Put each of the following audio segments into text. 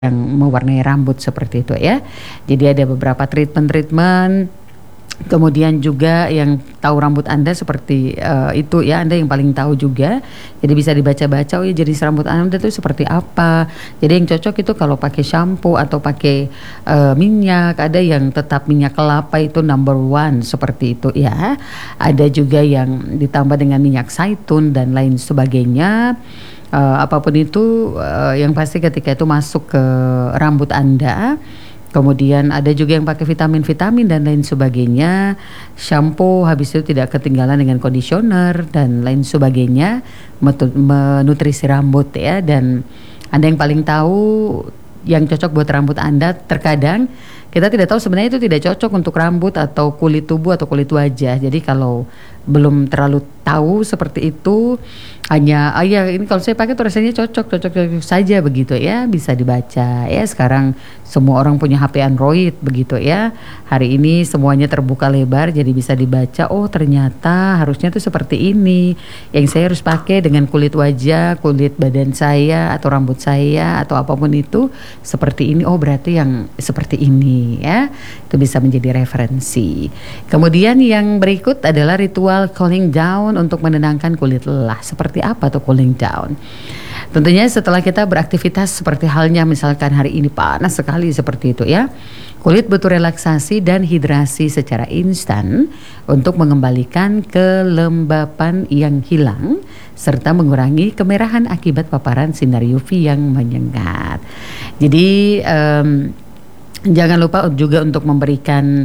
yang mewarnai rambut seperti itu ya. Jadi ada beberapa treatment, kemudian juga yang tahu rambut Anda seperti itu ya, Anda yang paling tahu juga. Jadi bisa dibaca-baca, oh ya jenis rambut Anda itu seperti apa. Jadi yang cocok itu kalau pakai shampoo atau pakai minyak, ada yang tetap minyak kelapa itu number one seperti itu ya. Ada juga yang ditambah dengan minyak zaitun dan lain sebagainya. Apapun itu yang pasti ketika itu masuk ke rambut Anda. Kemudian ada juga yang pakai vitamin-vitamin dan lain sebagainya. Shampoo habis itu tidak ketinggalan dengan conditioner dan lain sebagainya, menutrisi rambut ya. Dan Anda yang paling tahu yang cocok buat rambut Anda. Terkadang kita tidak tahu sebenarnya itu tidak cocok untuk rambut atau kulit tubuh atau kulit wajah. Jadi kalau belum terlalu tahu seperti itu, hanya ya ini kalau saya pakai tuh rasanya cocok saja begitu ya, bisa dibaca ya. Sekarang semua orang punya HP Android begitu ya. Hari ini semuanya terbuka lebar, jadi bisa dibaca, oh ternyata harusnya tuh seperti ini yang saya harus pakai dengan kulit wajah, kulit badan saya atau rambut saya atau apapun itu seperti ini. Oh berarti yang seperti ini ya. Itu bisa menjadi referensi. Kemudian yang berikut adalah ritual cooling down untuk menenangkan kulit lelah. Seperti apa tuh cooling down? Tentunya setelah kita beraktivitas seperti halnya misalkan hari ini panas sekali seperti itu ya. Kulit butuh relaksasi dan hidrasi secara instan untuk mengembalikan kelembapan yang hilang serta mengurangi kemerahan akibat paparan sinar UV yang menyengat. Jadi jangan lupa juga untuk memberikan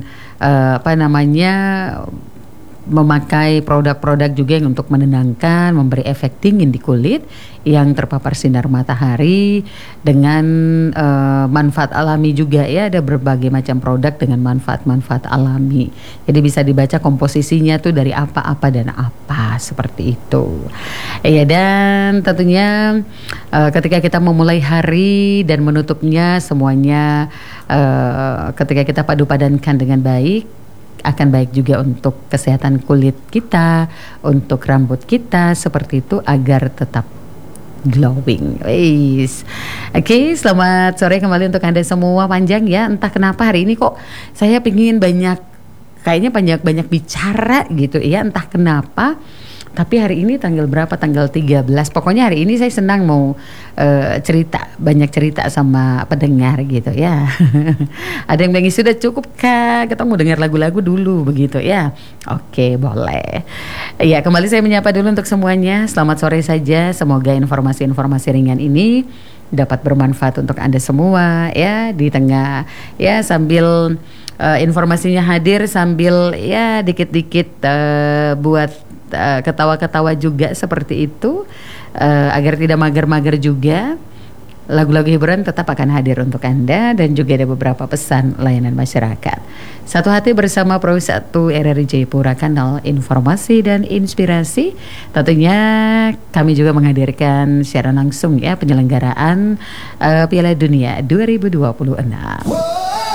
memakai produk-produk juga yang untuk menenangkan, memberi efek dingin di kulit yang terpapar sinar matahari dengan manfaat alami juga ya. Ada berbagai macam produk dengan manfaat-manfaat alami. Jadi bisa dibaca komposisinya tuh dari apa dan apa seperti itu. Ya, dan tentunya ketika kita memulai hari dan menutupnya semuanya ketika kita padu-padankan dengan baik, akan baik juga untuk kesehatan kulit kita, untuk rambut kita seperti itu agar tetap glowing. Oke, selamat sore kembali untuk Anda semua. Panjang ya, entah kenapa hari ini kok saya pingin kayaknya banyak bicara gitu ya, entah kenapa. Tapi hari ini tanggal berapa? Tanggal 13. Pokoknya hari ini saya senang mau banyak cerita sama pendengar gitu ya. Ada yang bilang sudah cukup Kak, kita mau dengar lagu-lagu dulu begitu ya. Oke, boleh. Ya, kembali saya menyapa dulu untuk semuanya. Selamat sore saja. Semoga informasi-informasi ringan ini dapat bermanfaat untuk Anda semua ya, di tengah ya sambil informasinya hadir, sambil ya dikit-dikit buat ketawa-ketawa juga seperti itu, agar tidak mager-mager juga. Lagu-lagu hiburan tetap akan hadir untuk Anda dan juga ada beberapa pesan layanan masyarakat. Satu hati bersama Pro 1 RRI Jayapura, kanal informasi dan inspirasi. Tentunya kami juga menghadirkan secara langsung ya penyelenggaraan Piala Dunia 2026.